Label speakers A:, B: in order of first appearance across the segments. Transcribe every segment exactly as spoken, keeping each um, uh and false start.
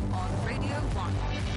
A: on Radio one.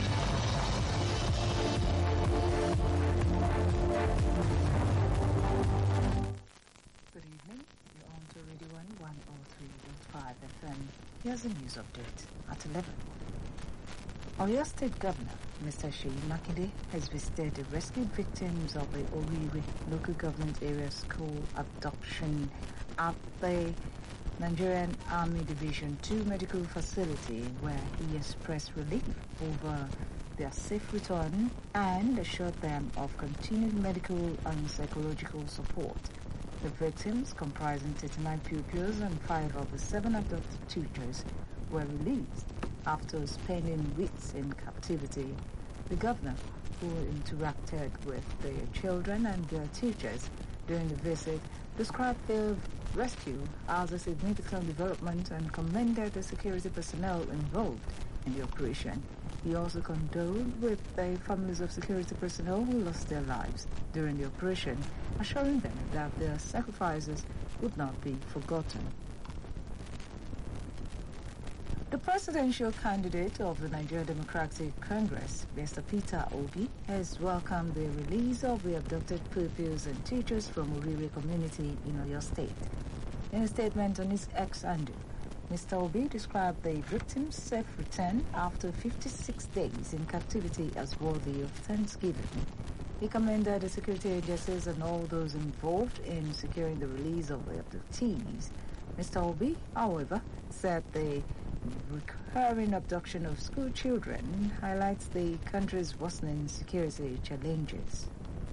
B: Good evening. You're on to Radio one, one oh three point five F M. Here's a news update at eleven. Oyo State Governor, Mister Seyi Makinde, has visited the rescued victims of the Orire Local Government Area School abduction at the Nigerian Army Division two Medical Facility, where he expressed relief over their safe return and assured them of continued medical and psychological support. The victims, comprising thirty-nine pupils and five of the seven abducted teachers, were released after spending weeks in captivity. The governor, who interacted with the children and their teachers during the visit, described the rescue as a significant development and commended the security personnel involved in the operation. He also condoled with the families of security personnel who lost their lives during the operation, assuring them that their sacrifices would not be forgotten. The presidential candidate of the Nigeria Democratic Congress, Mister Peter Obi, has welcomed the release of the abducted pupils and teachers from Orire community in Oyo State. In a statement on his X handle, Mister Obi described the victims' safe return after fifty-six days in captivity as worthy of thanksgiving. He commended the security agencies and all those involved in securing the release of the abductees. Mister Obi, however, said the recurring abduction of school children highlights the country's worsening security challenges.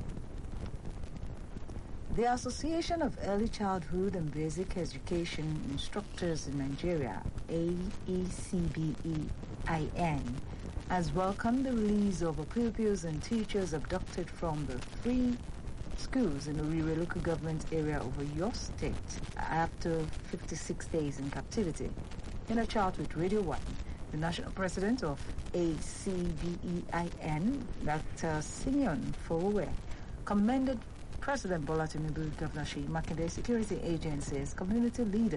B: The Association of Early Childhood and Basic Education Instructors in Nigeria, A E C B E I N, has welcomed the release of pupils and teachers abducted from the three schools in the Orire local government area of Oyo State after fifty-six days in captivity. In a chat with Radio one, the national president of A C B E I N, Doctor Simeon Fowe, commended President Bola Tinubu, Governor Seyi Makinde, security agencies, community leaders,